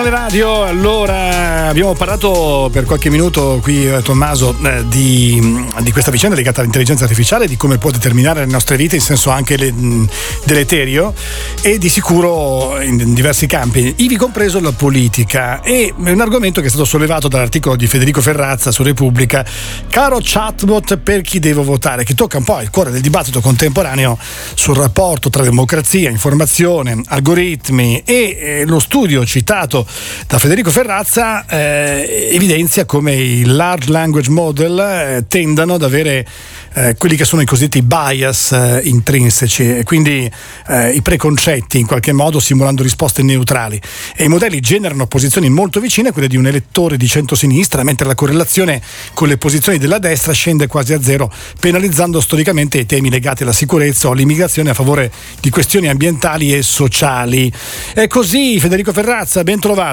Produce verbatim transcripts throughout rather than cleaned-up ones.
Radio, allora abbiamo parlato per qualche minuto qui eh, Tommaso eh, di, di questa vicenda legata all'intelligenza artificiale, di come può determinare le nostre vite in senso anche le, mh, deleterio, e di sicuro in, in diversi campi, ivi compreso la politica. E un argomento che è stato sollevato dall'articolo di Federico Ferrazza su Repubblica, caro chatbot per chi devo votare, che tocca un po' il cuore del dibattito contemporaneo sul rapporto tra democrazia, informazione, algoritmi e eh, lo studio citato da Federico Ferrazza eh, evidenzia come i large language model eh, tendano ad avere eh, quelli che sono i cosiddetti bias eh, intrinseci, e quindi eh, i preconcetti, in qualche modo simulando risposte neutrali, e i modelli generano posizioni molto vicine a quelle di un elettore di centrosinistra, mentre la correlazione con le posizioni della destra scende quasi a zero, penalizzando storicamente i temi legati alla sicurezza o all'immigrazione a favore di questioni ambientali e sociali. È così, Federico Ferrazza, ben trovato.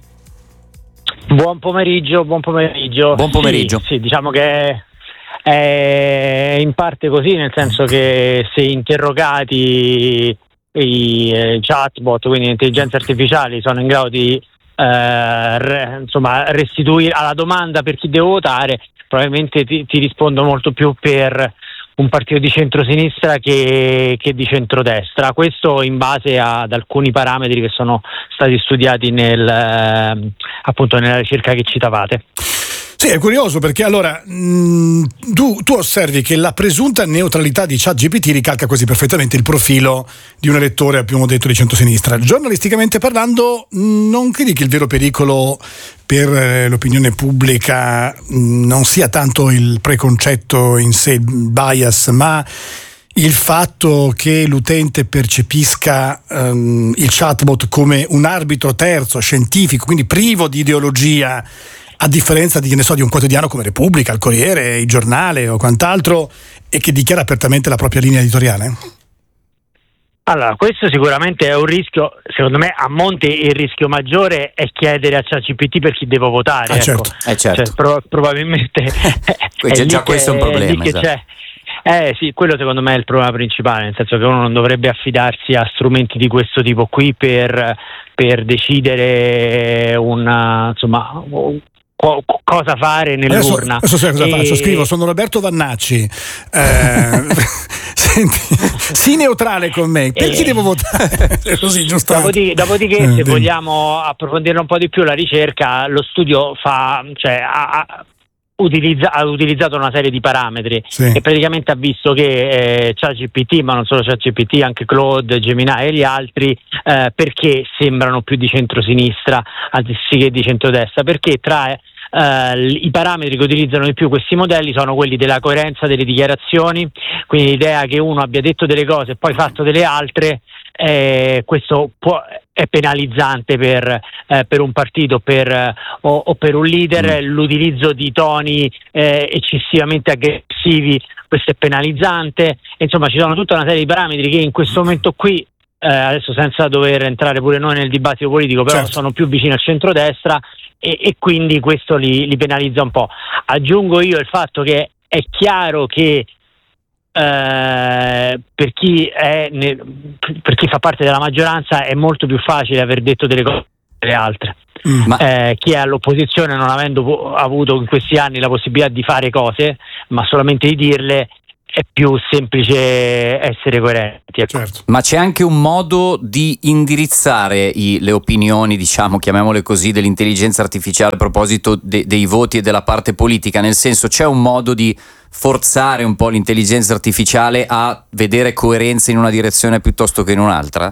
Buon pomeriggio, buon pomeriggio. Buon pomeriggio. Sì, sì, diciamo che è in parte così, nel senso che se interrogati i eh, chatbot, quindi le intelligenze artificiali, sono in grado di eh, re, insomma restituire alla domanda per chi devo votare, probabilmente ti, ti rispondo molto più per un partito di centrosinistra che, che di centrodestra, questo in base ad alcuni parametri che sono stati studiati nel, eh, appunto nella ricerca che citavate. Sì, è curioso perché allora mh, tu, tu osservi che la presunta neutralità di ChatGPT ricalca quasi perfettamente il profilo di un elettore, abbiamo detto, di centrosinistra. Giornalisticamente parlando, mh, non credi che il vero pericolo per eh, l'opinione pubblica mh, non sia tanto il preconcetto in sé, il bias, ma il fatto che l'utente percepisca um, il chatbot come un arbitro terzo, scientifico, quindi privo di ideologia, a differenza di, ne so, di un quotidiano come Repubblica, il Corriere, il Giornale o quant'altro, e che dichiara apertamente la propria linea editoriale? Allora, questo sicuramente è un rischio. Secondo me a monte il rischio maggiore è chiedere a ChatGPT per chi devo votare. Ah, ecco. certo. Eh, certo. Cioè, pro- probabilmente è Già, lì già che, questo è un problema, è lì che esatto. c'è. Eh sì, quello secondo me è il problema principale, nel senso che uno non dovrebbe affidarsi a strumenti di questo tipo qui per, per decidere una, insomma, co- cosa fare nell'urna. Adesso, adesso sai cosa e... faccio? Scrivo: sono Roberto Vannacci, eh, senti, sii neutrale con me, per chi E... devo votare? Così, giusto. Dopodiché, dopodiché eh, se dimmi. vogliamo approfondire un po' di più la ricerca, lo studio fa, cioè, ha, ha, utilizza, ha utilizzato una serie di parametri, Sì. e praticamente ha visto che eh, ChatGPT, ma non solo ChatGPT, anche Claude, Gemini e gli altri, eh, perché sembrano più di centrosinistra anziché di centrodestra, perché tra eh, i parametri che utilizzano di più questi modelli sono quelli della coerenza delle dichiarazioni, quindi l'idea che uno abbia detto delle cose e poi fatto delle altre. Eh, questo può, è penalizzante per, eh, per un partito per, eh, o, o per un leader. Mm. L'utilizzo di toni eh, eccessivamente aggressivi, questo è penalizzante. Insomma, ci sono tutta una serie di parametri che in questo momento qui, eh, adesso senza dover entrare pure noi nel dibattito politico, però certo, sono più vicini al centrodestra, e, e quindi questo li, li penalizza un po'. Aggiungo io il fatto che è chiaro che Uh, per chi è ne, per chi fa parte della maggioranza è molto più facile aver detto delle cose delle altre. Mm. Ma... Uh, chi è all'opposizione, non avendo po- avuto in questi anni la possibilità di fare cose, ma solamente di dirle, è più semplice essere coerenti. Certo. Ma c'è anche un modo di indirizzare i, le opinioni, diciamo, chiamiamole così, dell'intelligenza artificiale a proposito de, dei voti e della parte politica, nel senso, c'è un modo di forzare un po' l'intelligenza artificiale a vedere coerenza in una direzione piuttosto che in un'altra?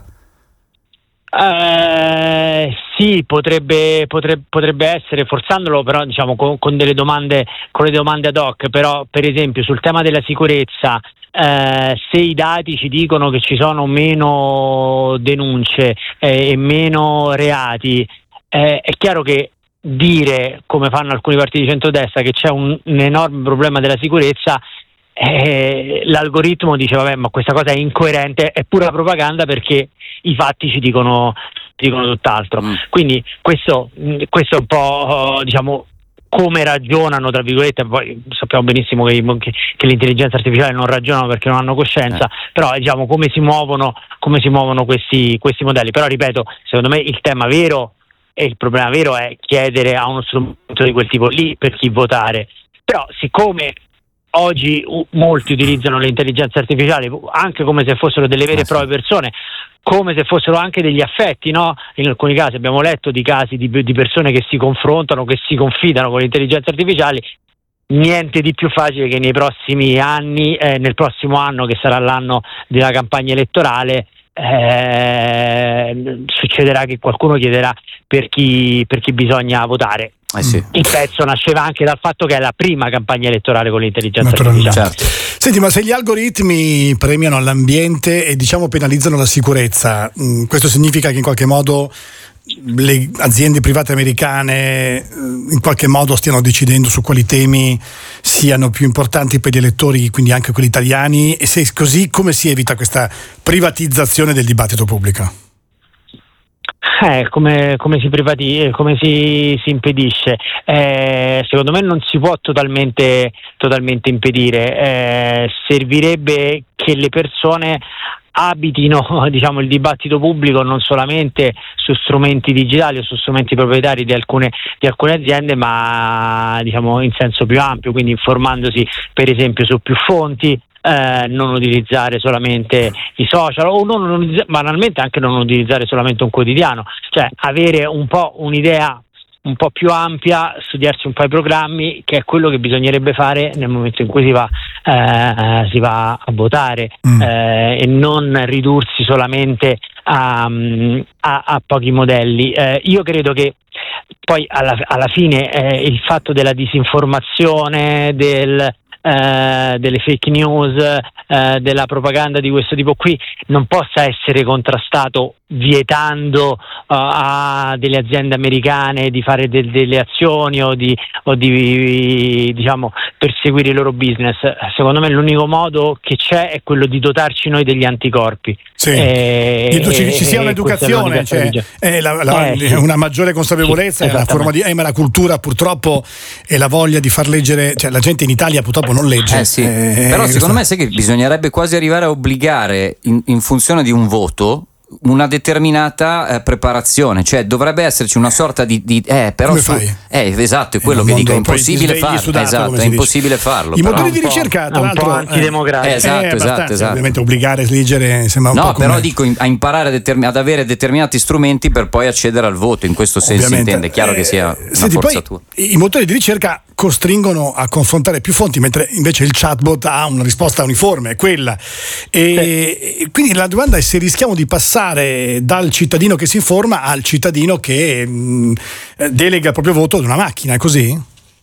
Uh, sì, potrebbe, potrebbe, potrebbe essere, forzandolo, però diciamo con, con delle domande, con le domande ad hoc. Però per esempio sul tema della sicurezza, uh, se i dati ci dicono che ci sono meno denunce eh, e meno reati, eh, è chiaro che dire, come fanno alcuni partiti di centrodestra, che c'è un, un enorme problema della sicurezza, eh, l'algoritmo dice vabbè, ma questa cosa è incoerente, è pura propaganda, perché i fatti ci dicono, dicono tutt'altro. Mm. Quindi questo, questo è un po', diciamo, come ragionano, tra virgolette. Poi sappiamo benissimo che, che, che l'intelligenza artificiale non ragionano perché non hanno coscienza, eh. però diciamo come si muovono, come si muovono questi, questi modelli. Però ripeto, secondo me il tema vero e il problema vero è chiedere a uno strumento di quel tipo lì per chi votare. Però siccome oggi uh, molti utilizzano le intelligenze artificiali anche come se fossero delle vere e proprie persone, come se fossero anche degli affetti, no? In alcuni casi abbiamo letto di casi di, di persone che si confrontano, che si confidano con le intelligenze artificiali. Niente di più facile che nei prossimi anni, eh, nel prossimo anno che sarà l'anno della campagna elettorale, eh, succederà che qualcuno chiederà per chi, per chi bisogna votare. Eh sì. Il pezzo nasceva anche dal fatto che è la prima campagna elettorale con l'intelligenza artificiale. Certo. Senti, ma se gli algoritmi premiano l'ambiente e diciamo penalizzano la sicurezza, mh, questo significa che in qualche modo le aziende private americane in qualche modo stiano decidendo su quali temi siano più importanti per gli elettori, quindi anche quelli italiani, e se è così come si evita questa privatizzazione del dibattito pubblico? Eh, come, come si privati, come si, si impedisce? Eh, secondo me non si può totalmente, totalmente impedire, eh, servirebbe che le persone abitino, diciamo, il dibattito pubblico non solamente su strumenti digitali o su strumenti proprietari di alcune, di alcune aziende, ma diciamo in senso più ampio, quindi informandosi per esempio su più fonti, eh, non utilizzare solamente i social o non, non, banalmente anche non utilizzare solamente un quotidiano, cioè avere un po' un'idea un po' più ampia, studiarsi un po' i programmi, che è quello che bisognerebbe fare nel momento in cui si va, eh, si va a votare, mm. eh, e non ridursi solamente a, a, a pochi modelli. Eh, io credo che poi alla, alla fine eh, il fatto della disinformazione, del Eh, delle fake news, eh, della propaganda di questo tipo qui non possa essere contrastato vietando uh, a delle aziende americane di fare de- delle azioni o di, o di diciamo perseguire il loro business. Secondo me l'unico modo che c'è è quello di dotarci noi degli anticorpi. Sì. E, e, ci, ci sia un'educazione, cioè, è la, la, eh, sì. una maggiore consapevolezza, sì, è una forma di, eh, ma la cultura purtroppo e la voglia di far leggere, cioè la gente in Italia purtroppo non legge. Eh sì. eh, Però secondo me sai che bisognerebbe quasi arrivare a obbligare in, in funzione di un voto una determinata eh, preparazione, cioè dovrebbe esserci una sorta di, di eh però come su, fai? eh esatto, è quello che dico, è impossibile farlo, sudato, esatto, è impossibile farlo. I motori di ricerca tra l'altro antidemocratici, eh, esatto, eh, esatto, esatto. Ovviamente obbligare a leggere sembra un no, po' come... però dico a imparare a determin- ad avere determinati strumenti per poi accedere al voto, in questo senso si intende, è chiaro eh, che sia una senti, forzatura. Poi, i motori di ricerca costringono a confrontare più fonti, mentre invece il chatbot ha una risposta uniforme, è quella. E sì. Quindi la domanda è se rischiamo di passare dal cittadino che si informa al cittadino che mh, delega il proprio voto ad una macchina, è così?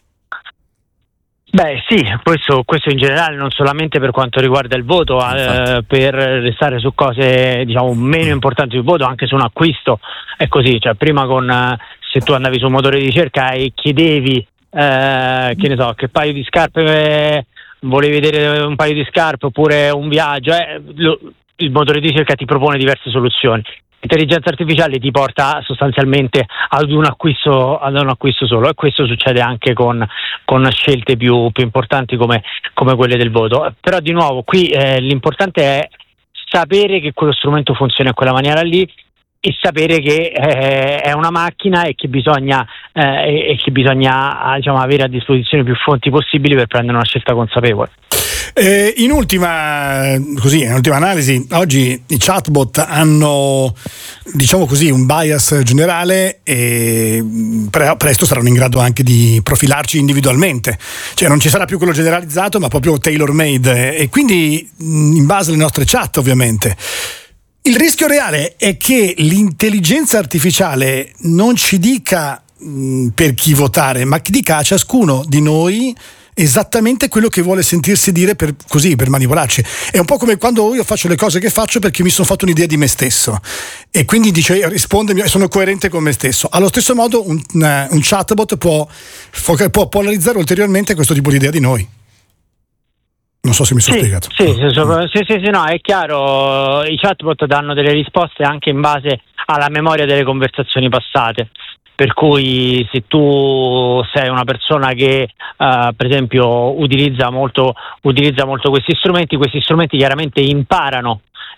Beh sì, questo, questo in generale, non solamente per quanto riguarda il voto, eh, per restare su cose diciamo meno importanti del voto, anche su un acquisto è così, cioè prima con se tu andavi su un motore di ricerca e chiedevi eh, che ne so, che paio di scarpe eh, volevi vedere un paio di scarpe oppure un viaggio, eh, lo, il motore di ricerca ti propone diverse soluzioni. L'intelligenza artificiale ti porta sostanzialmente ad un acquisto, ad un acquisto solo, e questo succede anche con, con scelte più, più importanti come, come quelle del voto. Però di nuovo qui eh, l'importante è sapere che quello strumento funziona in quella maniera lì e sapere che eh, è una macchina e che bisogna, eh, e che bisogna diciamo, avere a disposizione più fonti possibili per prendere una scelta consapevole. Eh, in ultima così, in ultima analisi, oggi i chatbot hanno diciamo così un bias generale e pre- presto saranno in grado anche di profilarci individualmente, cioè non ci sarà più quello generalizzato ma proprio tailor made, e quindi in base alle nostre chat ovviamente. Il rischio reale è che l'intelligenza artificiale non ci dica mh, per chi votare, ma che dica a ciascuno di noi esattamente quello che vuole sentirsi dire per, così, per manipolarci. È un po' come quando io faccio le cose che faccio perché mi sono fatto un'idea di me stesso e quindi dice, risponde, sono coerente con me stesso. Allo stesso modo un, un chatbot può, può polarizzare ulteriormente questo tipo di idea di noi. Non so se mi sono sì, spiegato. Sì, sì, sì, sì, no, è chiaro, i chatbot danno delle risposte anche in base alla memoria delle conversazioni passate. Per cui se tu sei una persona che uh, per esempio utilizza molto, utilizza molto questi strumenti, questi strumenti chiaramente imparano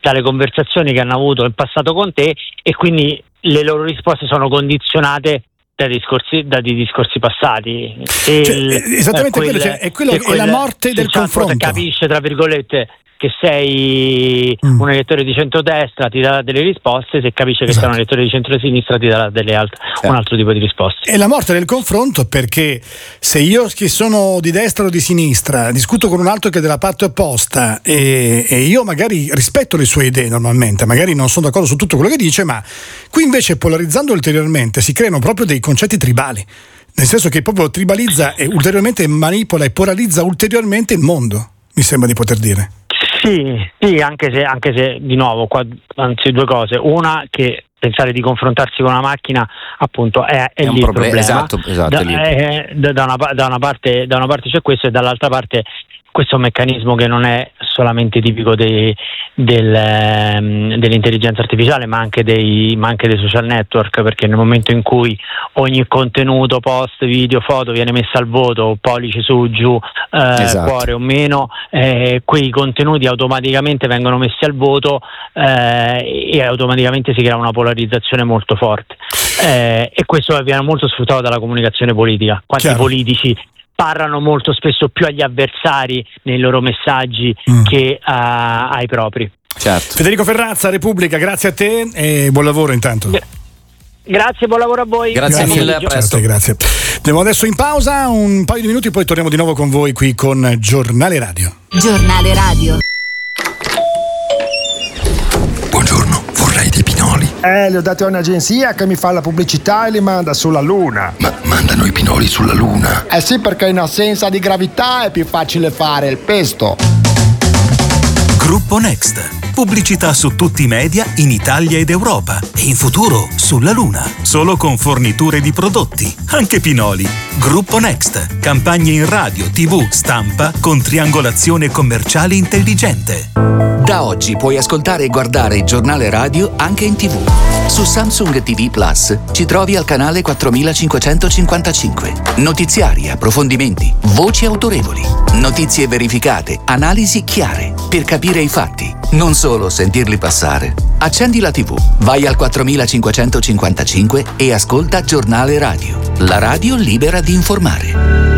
dalle conversazioni che hanno avuto in passato con te, e quindi le loro risposte sono condizionate da discorsi, da dei discorsi passati. Cioè, esattamente quel, quello, cioè, è quello che è la morte del confronto. Capisce, tra virgolette, che sei mm. un elettore di centrodestra, ti darà delle risposte; se capisce che esatto. sei un elettore di centrosinistra, ti darà delle altre, certo. un altro tipo di risposte. È la morte del confronto, perché se io che sono di destra o di sinistra discuto con un altro che è della parte opposta, e, e io magari rispetto le sue idee normalmente, magari non sono d'accordo su tutto quello che dice, ma qui invece, polarizzando ulteriormente, si creano proprio dei concetti tribali, nel senso che proprio tribalizza e ulteriormente manipola e polarizza ulteriormente il mondo, mi sembra di poter dire. Sì, sì, anche se, anche se di nuovo, qua, anzi due cose. Una, che pensare di confrontarsi con una macchina, appunto, è, è, è lì il problema. problema. Esatto, esatto, da, lì. È, da, da, una, da, una parte, da una parte c'è questo, e dall'altra parte questo è un meccanismo che non è solamente tipico dei, del, um, dell'intelligenza artificiale, ma anche, dei, ma anche dei social network, perché nel momento in cui ogni contenuto, post, video, foto viene messo al voto, pollice su, giù, eh, esatto. cuore o meno, eh, quei contenuti automaticamente vengono messi al voto, eh, e automaticamente si crea una polarizzazione molto forte, eh, e questo viene molto sfruttato dalla comunicazione politica. Quanti Chiaro. politici parlano molto spesso più agli avversari nei loro messaggi mm. che uh, ai propri. Certo. Federico Ferrazza, Repubblica, grazie a te e buon lavoro intanto. Grazie, buon lavoro a voi. Grazie, grazie mille, a presto. Certo, grazie. Andiamo adesso in pausa, un paio di minuti, poi torniamo di nuovo con voi qui con Giornale Radio. Giornale Radio. Buongiorno, vorrei dei pinoli. Eh, li ho dati a un'agenzia che mi fa la pubblicità e li manda sulla Luna. Ma mandano i pinoli sulla Luna? Eh sì, perché in assenza di gravità è più facile fare il pesto. Gruppo Next. Pubblicità su tutti i media in Italia ed Europa e in futuro sulla Luna. Solo con forniture di prodotti, anche pinoli. Gruppo Next. Campagne in radio, tivù, stampa con triangolazione commerciale intelligente. Da oggi puoi ascoltare e guardare il giornale radio anche in tivù. Su Samsung T V Plus ci trovi al canale quattromilacinquecentocinquantacinque. Notiziari, approfondimenti, voci autorevoli, notizie verificate, analisi chiare, per capire i fatti, non solo sentirli passare. Accendi la tivù, vai al quattromilacinquecentocinquantacinque e ascolta Giornale Radio, la radio libera di informare.